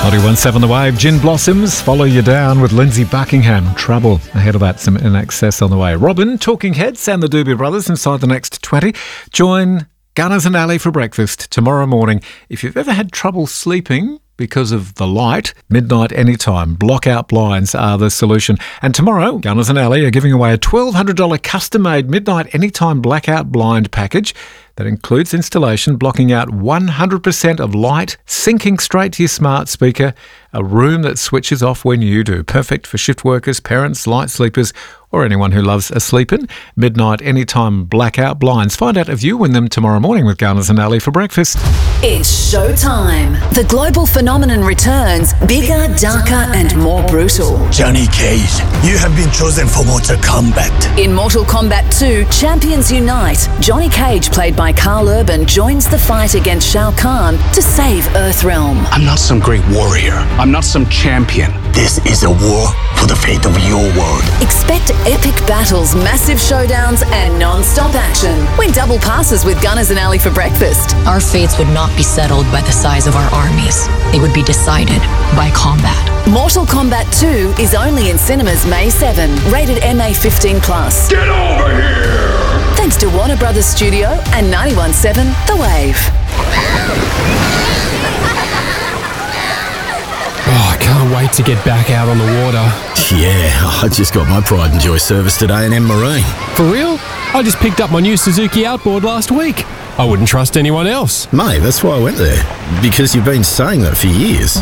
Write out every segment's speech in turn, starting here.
91.7 The Wave, Gin Blossoms, Follow You Down with Lindsay Buckingham, Trouble. Ahead of that, some In Excess on the way. Robin, Talking Heads and the Doobie Brothers inside the next 20. Join Gunners and Ali for breakfast tomorrow morning. If you've ever had trouble sleeping because of the light, midnight anytime, block-out blinds are the solution. And tomorrow, Gunners and Ali are giving away a $1,200 custom-made midnight anytime blackout blind package that includes installation, blocking out 100% of light, syncing straight to your smart speaker, a room that switches off when you do. Perfect for shift workers, parents, light sleepers, or anyone who loves a sleep-in. Midnight anytime blackout blinds. Find out if you win them tomorrow morning with Gunners and Ali for breakfast. It's showtime. The global phenomenon returns, bigger, darker, and more brutal. Johnny Cage, you have been chosen for Mortal Kombat. In Mortal Kombat 2, Champions Unite. Johnny Cage, played by Carl Urban, joins the fight against Shao Kahn to save Earthrealm. I'm not some great warrior. I'm not some champion. This is a war for the fate of your world. Expect epic battles, massive showdowns, and non-stop action. Win double passes with Gunners and Ali for breakfast. Our fates would not be settled by the size of our armies. They would be decided by combat. Mortal Kombat 2 is only in cinemas May 7. Rated MA 15+. Get over here! Thanks to Warner Brothers Studio and 91.7 The Wave. Oh, I can't wait to get back out on the water. Yeah, I just got my Pride and Joy serviced at A&M Marine. For real? I just picked up my new Suzuki Outboard last week. I wouldn't trust anyone else. Mate, that's why I went there. Because you've been saying that for years.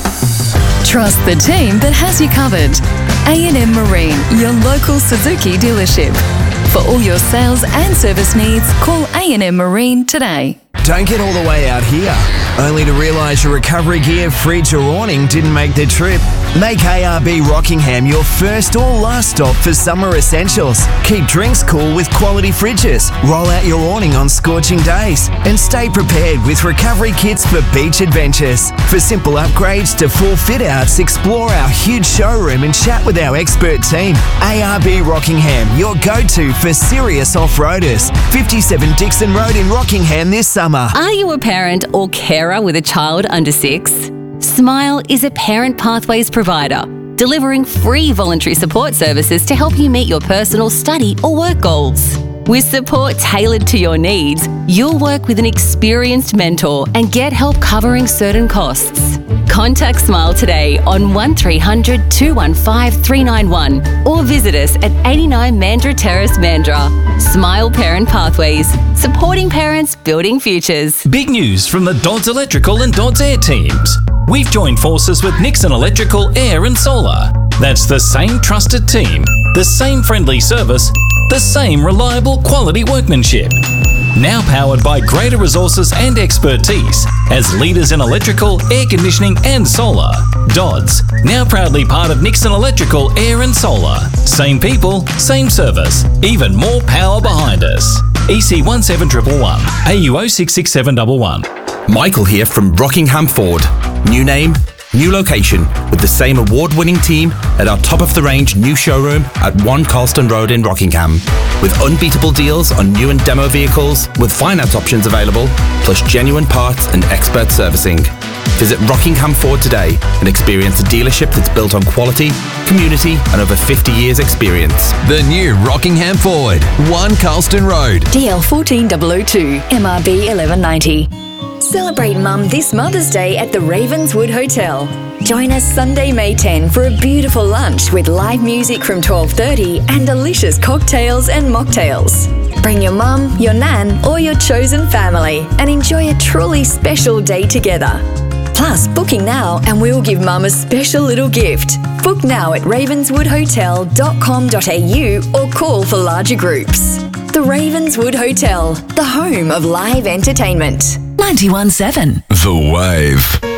Trust the team that has you covered. A&M Marine, your local Suzuki dealership. For all your sales and service needs, call A&M Marine today. Don't get all the way out here, only to realise your recovery gear, fridge or awning didn't make the trip. Make ARB Rockingham your first or last stop for summer essentials. Keep drinks cool with quality fridges. Roll out your awning on scorching days. And stay prepared with recovery kits for beach adventures. For simple upgrades to full fit-outs, explore our huge showroom and chat with our expert team. ARB Rockingham, your go-to for serious off-roaders. 57 Dixon Road in Rockingham this summer. Are you a parent or carer with a child under 6? Smile is a Parent Pathways provider, delivering free voluntary support services to help you meet your personal study or work goals. With support tailored to your needs, you'll work with an experienced mentor and get help covering certain costs. Contact Smile today on 1300 215 391 or visit us at 89 Mandurah Terrace, Mandurah. Smile Parent Pathways, supporting parents, building futures. Big news from the Dodds Electrical and Dodds Air teams. We've joined forces with Nixon Electrical, Air and Solar. That's the same trusted team, the same friendly service, the same reliable quality workmanship. Now powered by greater resources and expertise as leaders in electrical, air conditioning and solar. Dodds, now proudly part of Nixon Electrical, Air and Solar. Same people, same service, even more power behind us. EC 17111, AU 066711. Michael here from Rockingham Ford. New name, new location, with the same award-winning team at our top-of-the-range new showroom at 1 Carlston Road in Rockingham. With unbeatable deals on new and demo vehicles, with finance options available, plus genuine parts and expert servicing. Visit Rockingham Ford today and experience a dealership that's built on quality, community and over 50 years experience. The new Rockingham Ford, 1 Carlston Road. DL 14002, MRB 1190. Celebrate Mum this Mother's Day at the Ravenswood Hotel. Join us Sunday, May 10 for a beautiful lunch with live music from 12:30 and delicious cocktails and mocktails. Bring your mum, your nan or your chosen family and enjoy a truly special day together. Plus, booking now and we'll give Mum a special little gift. Book now at ravenswoodhotel.com.au or call for larger groups. The Ravenswood Hotel, the home of live entertainment. 91.7 The Wave.